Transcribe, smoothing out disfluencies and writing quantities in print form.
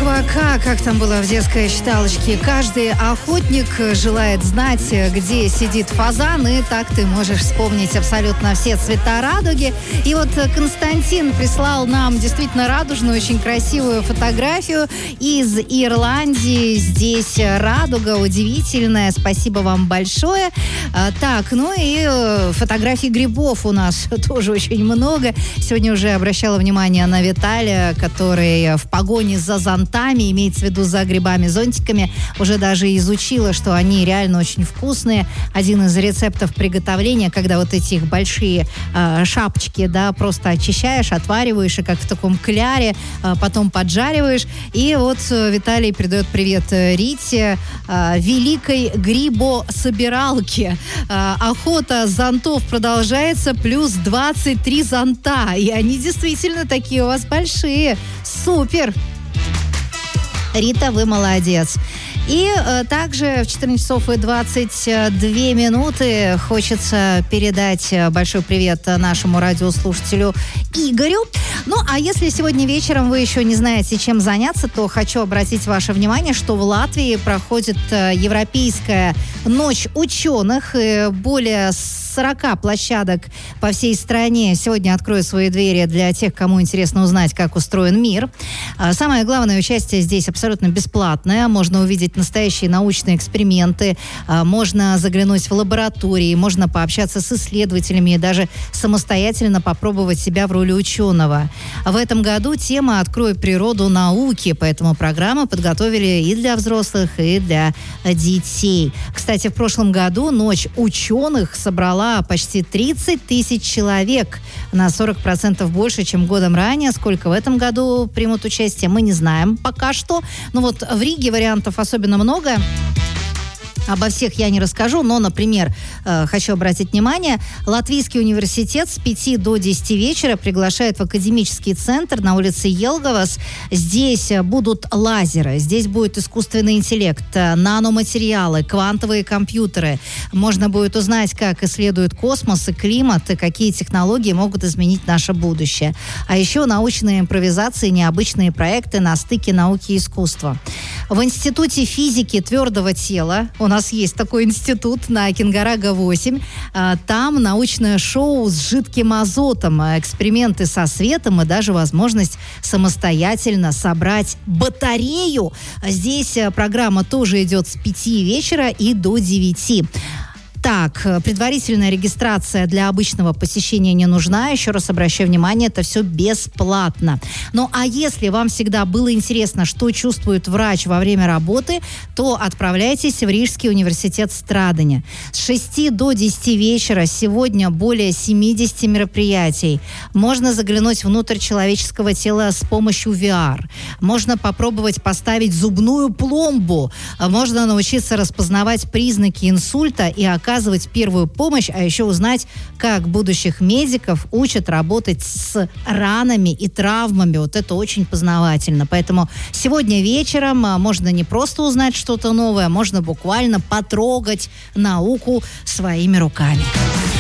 Ква-ква-ка, как там было в детской читалочке. Каждый охотник желает знать, где сидит фазан, и так ты можешь вспомнить абсолютно все цвета радуги. И вот Константин прислал нам действительно радужную, очень красивую фотографию из Ирландии. Здесь радуга удивительная. Спасибо вам большое. Так, ну и фотографий грибов у нас тоже очень много. Сегодня уже обращала внимание на Виталия, который в погоне за зонтами, имеется в виду за грибами-зонтиками, уже даже изучила, что они реально очень вкусные. Один из рецептов приготовления, когда вот эти их большие шапочки, да, просто очищаешь, отвариваешь, и как в таком кляре, потом поджариваешь. И вот Виталий передает привет Рите, великой грибособиралке. Охота зонтов продолжается, плюс 23 зонта. И они действительно такие у вас большие. Супер! Рита, вы молодец. И также в 14 часов и 22 минуты хочется передать большой привет нашему радиослушателю Игорю. Ну, а если сегодня вечером вы еще не знаете, чем заняться, то хочу обратить ваше внимание, что в Латвии проходит Европейская ночь ученых. Более 40 площадок по всей стране сегодня откроют свои двери для тех, кому интересно узнать, как устроен мир. Самое главное, участие здесь абсолютно бесплатное. Можно увидеть настоящие научные эксперименты, можно заглянуть в лаборатории, можно пообщаться с исследователями и даже самостоятельно попробовать себя в роли ученого. В этом году тема «Открой природу науки», поэтому программу подготовили и для взрослых, и для детей. Кстати, в прошлом году Ночь ученых собрала почти 30 тысяч человек, на 40% больше, чем годом ранее. Сколько в этом году примут участие, мы не знаем пока что. Но вот в Риге вариантов особенно много. Обо всех я не расскажу, но, например, хочу обратить внимание, Латвийский университет с 5 до 10 вечера приглашает в академический центр на улице Елговас. Здесь будут лазеры, здесь будет искусственный интеллект, наноматериалы, квантовые компьютеры. Можно будет узнать, как исследуют космос и климат, и какие технологии могут изменить наше будущее. А еще научные импровизации, необычные проекты на стыке науки и искусства. В Институте физики твердого тела, у нас есть такой институт на Кингарага 8, там научное шоу с жидким азотом, эксперименты со светом и даже возможность самостоятельно собрать батарею. Здесь программа тоже идет с 5 вечера и до 9. Так, предварительная регистрация для обычного посещения не нужна. Еще раз обращаю внимание, это все бесплатно. Ну, а если вам всегда было интересно, что чувствует врач во время работы, то отправляйтесь в Рижский университет Страдания. С 6 до 10 вечера сегодня более 70 мероприятий. Можно заглянуть внутрь человеческого тела с помощью VR. Можно попробовать поставить зубную пломбу. Можно научиться распознавать признаки инсульта и оказывать первую помощь, а еще узнать, как будущих медиков учат работать с ранами и травмами. Вот это очень познавательно. Поэтому сегодня вечером можно не просто узнать что-то новое, можно буквально потрогать науку своими руками.